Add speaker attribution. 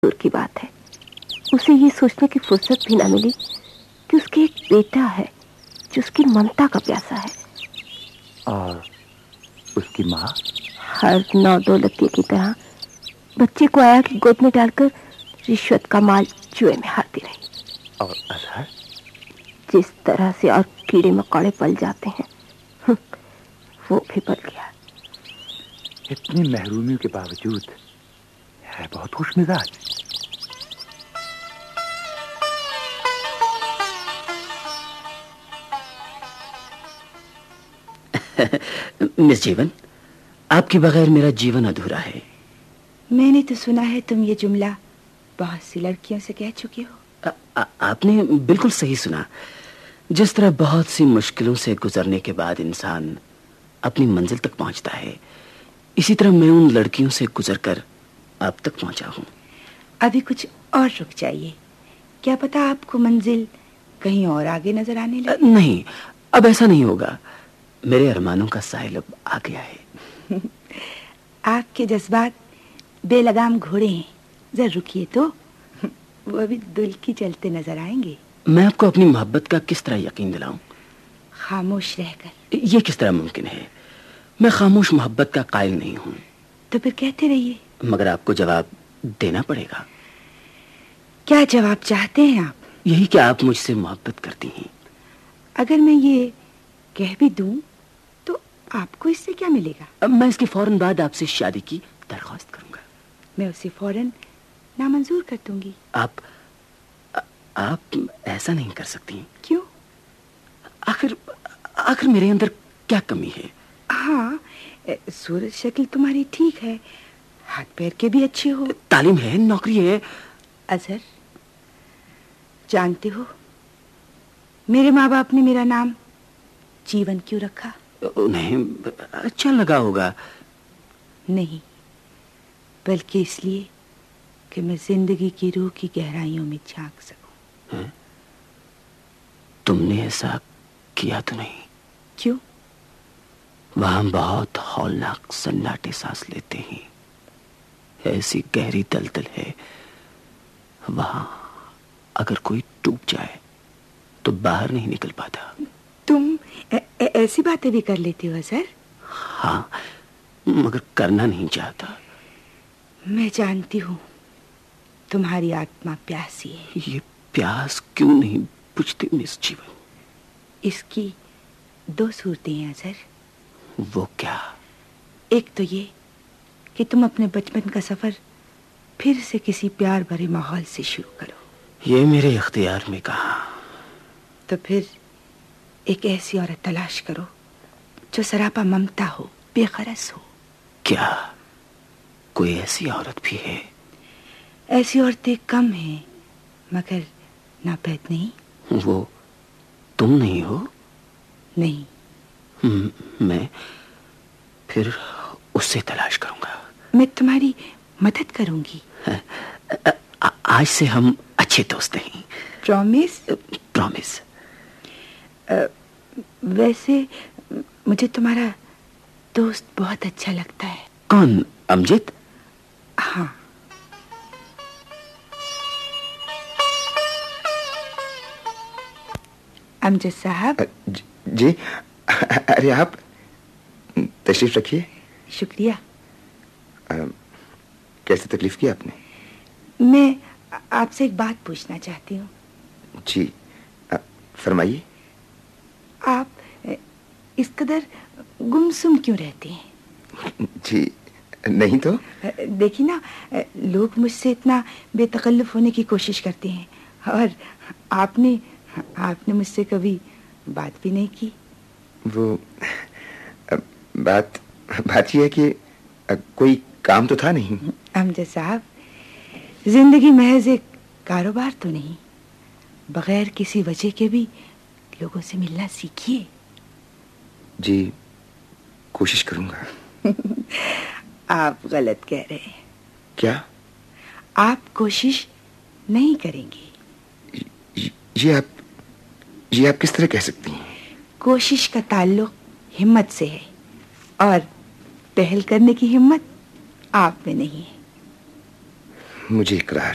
Speaker 1: दूर की बात है, उसे ये सोचने की फुर्सत भी ना मिली कि उसके एक बेटा है जो उसकी ममता का प्यासा है।
Speaker 2: और उसकी माँ
Speaker 1: हर नौ दौलती की तरह बच्चे को आया कि गोद में डालकर रिश्वत का माल जुए में हारती रही।
Speaker 2: और अजहर
Speaker 1: जिस तरह से और कीड़े मकोड़े पल जाते हैं, वो भी पल गया।
Speaker 2: इतनी महरूमियों के बावजूद है बहुत खुशमिजाज।
Speaker 3: मिस जीवन, आपके बगैर मेरा जीवन अधूरा है।
Speaker 4: मैंने तो सुना है तुम ये जुमला बहुत सी लड़कियों से कह चुके हो।
Speaker 3: आपने बिल्कुल सही सुना। जिस तरह बहुत सी मुश्किलों से गुजरने के बाद इंसान अपनी मंजिल तक पहुंचता है, इसी तरह मैं उन लड़कियों से गुजरकर आप तक पहुंचा हूं।
Speaker 4: अभी कुछ और रुक जाइए, क्या पता आपको मंजिल कहीं और आगे नजर आने लगे।
Speaker 3: नहीं, अब ऐसा नहीं होगा। मेरे अरमानों का साहिल अब आ गया है।
Speaker 4: आपके जज्बात बेलगाम घोड़े हैं, जरा रुकिए तो, वो अभी दुल्की चलते नजर आएंगे।
Speaker 3: मैं आपको अपनी मोहब्बत का किस तरह यकीन दिलाऊं?
Speaker 4: खामोश रहकर।
Speaker 3: ये किस तरह मुमकिन है? मैं खामोश मोहब्बत का कायल नहीं हूं।
Speaker 4: तो फिर कहते रहिए।
Speaker 3: मगर आपको जवाब देना पड़ेगा।
Speaker 4: क्या जवाब चाहते हैं आप?
Speaker 3: यही कि आप मुझसे मोहब्बत करती हैं।
Speaker 4: अगर मैं ये कह भी दूं तो आपको इससे क्या मिलेगा?
Speaker 3: अब मैं इसके फौरन बाद आपसे शादी की दरख्वास्त करूंगा।
Speaker 4: मैं उसे फौरन नामंजूर कर दूंगी।
Speaker 3: आप ऐसा नहीं कर सकती।
Speaker 4: क्यों?
Speaker 3: आखिर मेरे अंदर क्या कमी है?
Speaker 4: हाँ, सूरत शक्ल तुम्हारी ठीक है, हाथ पैर के भी अच्छे हो,
Speaker 3: तालीम है, नौकरी है।
Speaker 4: अजहर, जानते हो मेरे माँ बाप ने मेरा नाम जीवन क्यों रखा?
Speaker 3: नहीं, अच्छा लगा होगा।
Speaker 4: नहीं, बल्कि इसलिए कि मैं जिंदगी की रूह की गहराइयों में झांक सकूं।
Speaker 3: तुमने ऐसा किया तो नहीं?
Speaker 4: क्यों?
Speaker 3: वहां बहुत हौलनाक सन्नाटे सांस लेते हैं, ऐसी गहरी दलदल है, वहां अगर कोई डूब जाए तो बाहर नहीं निकल पाता।
Speaker 4: तुम ऐसी बातें भी कर लेते हो अजहर?
Speaker 3: हाँ, मगर करना नहीं चाहता।
Speaker 4: मैं जानती हूँ तुम्हारी आत्मा प्यासी है।
Speaker 3: ये प्यास क्यों नहीं बुझती मिस जीवन?
Speaker 4: इसकी दो सूरतें हैं अजहर।
Speaker 3: वो क्या?
Speaker 4: एक तो ये कि तुम अपने बचपन का सफर फिर से किसी प्यार भरे माहौल से शुरू करो।
Speaker 3: ये मेरे इख्तियार में कहा।
Speaker 4: तो फिर एक ऐसी औरत तलाश करो जो सरापा ममता हो, बेखरस हो।
Speaker 3: क्या कोई ऐसी औरत भी है?
Speaker 4: ऐसी औरतें कम हैं, मगर नापैद नहीं।
Speaker 3: वो तुम नहीं हो?
Speaker 4: नहीं।
Speaker 3: मैं फिर उससे तलाश करूंगा।
Speaker 4: मैं तुम्हारी मदद करूंगी।
Speaker 3: आज से हम अच्छे दोस्त हैं।
Speaker 4: प्रॉमिस?
Speaker 3: प्रॉमिस।
Speaker 4: वैसे मुझे तुम्हारा दोस्त बहुत अच्छा लगता है।
Speaker 3: कौन, अमजद?
Speaker 4: हाँ। अमजद साहब।
Speaker 2: जी, अरे आप तशरीफ रखिए।
Speaker 4: शुक्रिया।
Speaker 2: कैसे तकलीफ की आपने?
Speaker 4: मैं आपसे एक बात पूछना चाहती हूँ।
Speaker 2: जी, फरमाइए।
Speaker 4: आप इस कदर गुमसुम क्यों रहते हैं?
Speaker 2: जी, नहीं तो।
Speaker 4: देखिए ना, लोग मुझसे इतना बेतकल्लुफ होने की कोशिश करते हैं, और आपने मुझसे कभी बात भी नहीं की।
Speaker 2: वो बात ये है कि कोई काम तो था नहीं।
Speaker 4: अमजद साहब, जिंदगी महज एक कारोबार तो नहीं। बगैर किसी वजह के भी लोगों से मिलना सीखिए।
Speaker 2: जी, कोशिश करूंगा।
Speaker 4: आप गलत कह रहे हैं।
Speaker 2: क्या?
Speaker 4: आप कोशिश नहीं करेंगे।
Speaker 2: ये आप किस तरह कह सकती हैं?
Speaker 4: कोशिश का ताल्लुक हिम्मत से है, और पहल करने की हिम्मत आप में नहीं है।
Speaker 2: मुझे इकरार